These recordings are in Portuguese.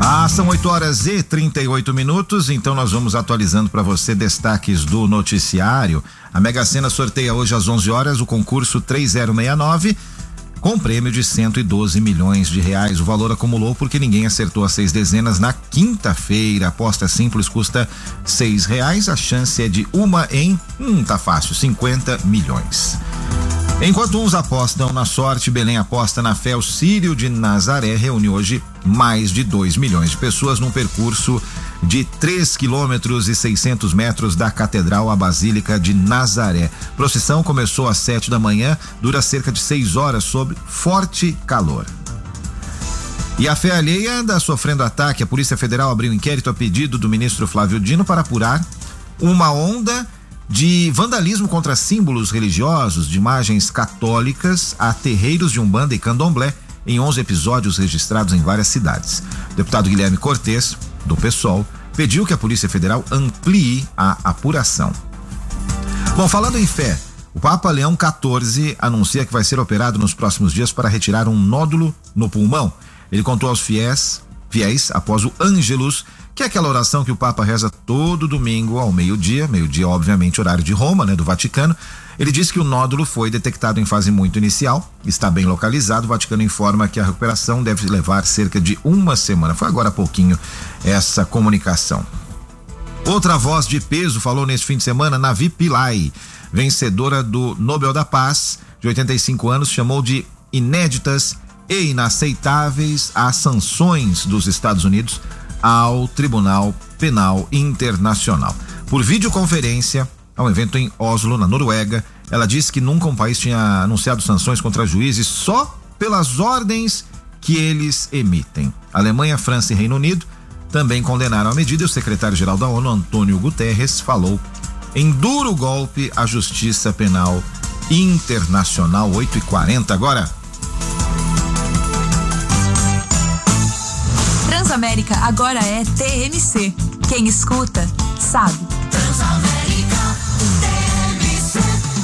São 8h38, então nós vamos atualizando para você destaques do noticiário. A Mega Sena sorteia hoje às 11 horas o concurso 3069 com prêmio de 112 milhões de reais. O valor acumulou porque ninguém acertou as 6 dezenas na quinta-feira. A aposta simples custa R$6. A chance é de uma em, tá fácil, 50 milhões. Enquanto uns apostam na sorte, Belém aposta na fé. O Círio de Nazaré reúne hoje mais de 2 milhões de pessoas num percurso de 3 quilômetros e 600 metros da Catedral à Basílica de Nazaré. A procissão começou às 7 da manhã, dura cerca de 6 horas sob forte calor. E a fé alheia anda sofrendo ataque. A Polícia Federal abriu um inquérito a pedido do ministro Flávio Dino para apurar uma onda de vandalismo contra símbolos religiosos, de imagens católicas a terreiros de Umbanda e Candomblé, em 11 episódios registrados em várias cidades. O deputado Guilherme Cortes, do PSOL, pediu que a Polícia Federal amplie a apuração. Bom, falando em fé, o Papa Leão XIV anuncia que vai ser operado nos próximos dias para retirar um nódulo no pulmão. Ele contou aos fiéis após o Ângelus, que é aquela oração que o Papa reza todo domingo ao meio-dia obviamente horário de Roma, do Vaticano. Ele disse que o nódulo foi detectado em fase muito inicial, está bem localizado. O Vaticano informa que a recuperação deve levar cerca de uma semana. Foi agora há pouquinho essa comunicação. Outra voz de peso falou nesse fim de semana, Navi Pillay, vencedora do Nobel da Paz, de 85 anos, chamou de inéditas e inaceitáveis as sanções dos Estados Unidos ao Tribunal Penal Internacional. Por videoconferência, a um evento em Oslo, na Noruega, ela disse que nunca um país tinha anunciado sanções contra juízes só pelas ordens que eles emitem. Alemanha, França e Reino Unido também condenaram a medida e o secretário-geral da ONU, Antônio Guterres, falou em duro golpe à Justiça Penal Internacional. 8h40 agora. Transamérica agora é TMC. Quem escuta, sabe. Transamérica, TMC.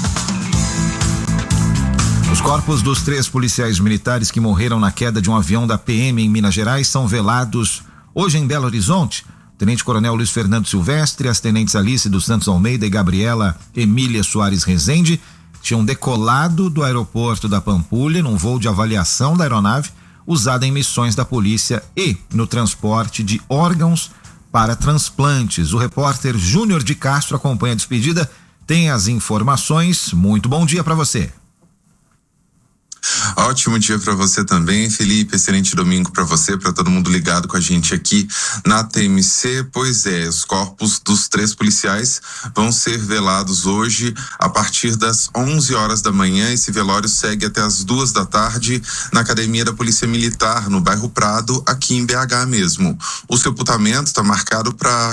Os corpos dos 3 policiais militares que morreram na queda de um avião da PM em Minas Gerais são velados hoje em Belo Horizonte. Tenente-Coronel Luiz Fernando Silvestre, as tenentes Alice dos Santos Almeida e Gabriela Emília Soares Rezende tinham decolado do aeroporto da Pampulha num voo de avaliação da aeronave usada em missões da polícia e no transporte de órgãos para transplantes. O repórter Júnior de Castro acompanha a despedida, tem as informações. Muito bom dia para você. Ótimo dia para você também, Felipe. Excelente domingo para você, para todo mundo ligado com a gente aqui na TMC. Pois é, os corpos dos 3 policiais vão ser velados hoje a partir das 11 horas da manhã. Esse velório segue até as 2 da tarde na Academia da Polícia Militar, no bairro Prado, aqui em BH mesmo. O sepultamento está marcado para